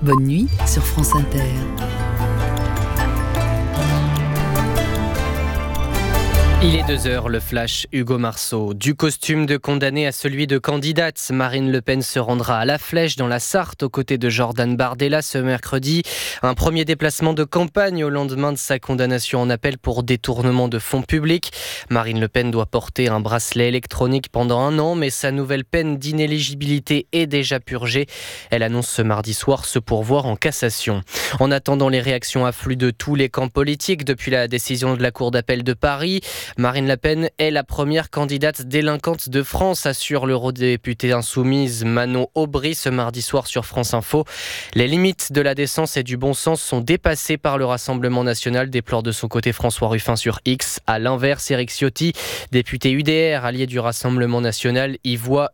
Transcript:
Bonne nuit sur France Inter. Il est 2h, le flash Hugo Marceau. Du costume de condamné à celui de candidate, Marine Le Pen se rendra à La Flèche dans la Sarthe aux côtés de Jordan Bardella ce mercredi. Un premier déplacement de campagne au lendemain de sa condamnation en appel pour détournement de fonds publics. Marine Le Pen doit porter un bracelet électronique pendant 1 an, mais sa nouvelle peine d'inéligibilité est déjà purgée. Elle annonce ce mardi soir se pourvoir en cassation. En attendant, les réactions affluent de tous les camps politiques depuis la décision de la Cour d'appel de Paris. Marine Le Pen est la première candidate délinquante de France, assure l'eurodéputée insoumise Manon Aubry ce mardi soir sur France Info. Les limites de la décence et du bon sens sont dépassées par le Rassemblement national, déplore de son côté François Ruffin sur X. À l'inverse, Éric Ciotti, député UDR, allié du Rassemblement national, y voit